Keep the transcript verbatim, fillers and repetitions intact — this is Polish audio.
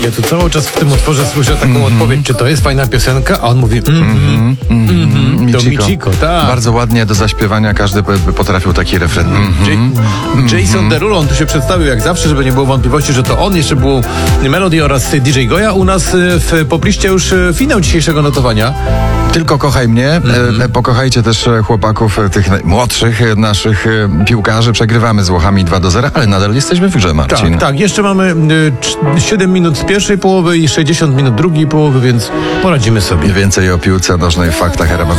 Ja tu cały czas w tym utworze słyszę taką mm-hmm. odpowiedź, czy to jest fajna piosenka, a on mówi mhm, mhm, Mm-hmm. mhm, to Michiko. Michiko, tak. Bardzo ładnie do zaśpiewania każdy by by potrafił taki refren. J- Jason Derulo, on tu się przedstawił jak zawsze, żeby nie było wątpliwości, że to on, jeszcze był Melody oraz D J Goja. U nas y, w popliście już y, finał dzisiejszego notowania. Tylko kochaj mnie, mm-hmm. e, pokochajcie też e, chłopaków, e, tych naj- młodszych e, naszych e, piłkarzy. Przegrywamy z Włochami dwa do zera, ale nadal jesteśmy w grze, Marcin. Tak, tak, jeszcze mamy y, siedem minut z pierwszej połowy i sześćdziesiąt minut drugiej połowy, więc poradzimy sobie. Więcej o piłce nożnej w faktach R M F